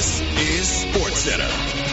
This is SportsCenter.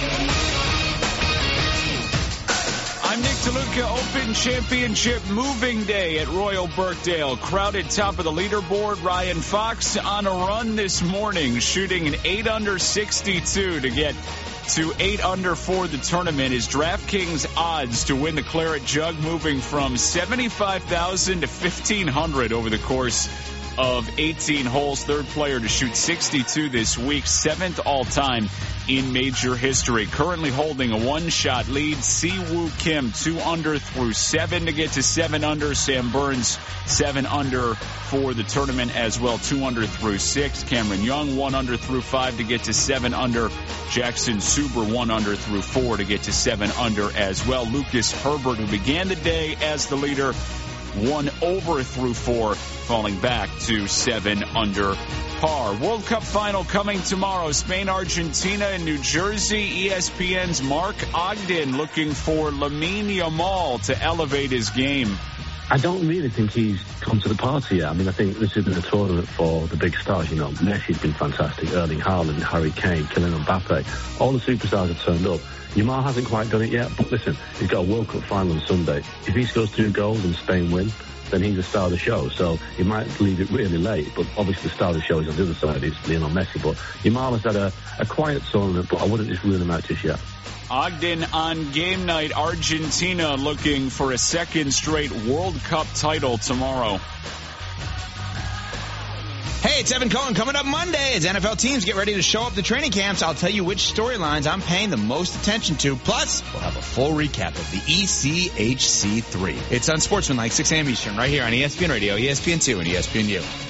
I'm Nick DeLuca. Open Championship moving day at Royal Birkdale. Crowded top of the leaderboard. Ryan Fox on a run this morning, shooting an 8 under 62 to get to 8 under for the tournament. His DraftKings odds to win the Claret Jug moving from 75,000 to 1,500 over the course of 18 holes. Third player to shoot 62 this week, 7th all-time in major history. Currently holding a one-shot lead. Si-Woo Kim 2 under through 7 to get to 7 under. Sam Burns 7 under for the tournament as well, 2 under through 6. Cameron Young 1 under through 5 to get to 7 under. Jackson Suber 1 under through 4 to get to 7 under as well. Lucas Herbert, who began the day as the leader, 1 over through 4, falling back to 7 under par. World Cup final coming tomorrow. Spain, Argentina, and New Jersey. ESPN's Mark Ogden looking for Lamine Yamal to elevate his game. I don't really think he's come to the party yet. I mean, I think this has been a tournament for the big stars. You know, Messi's been fantastic. Erling Haaland, Harry Kane, Kylian Mbappe. All the superstars have turned up. Yamal hasn't quite done it yet, but listen, he's got a World Cup final on Sunday. If he scores 2 goals and Spain win, then he's the star of the show. So he might leave it really late, but obviously the star of the show is on the other side. It's Lionel Messi. But Yamal has had a quiet tournament, but I wouldn't just rule him out just yet. Ogden on game night. Argentina looking for a second straight World Cup title tomorrow. Hey, it's Evan Cohen. Coming up Monday as NFL teams get ready to show up to training camps, I'll tell you which storylines I'm paying the most attention to. Plus, we'll have a full recap of the ECHC3. It's on Sportsman like 6 a.m. Eastern right here on ESPN Radio, ESPN2, and ESPNU.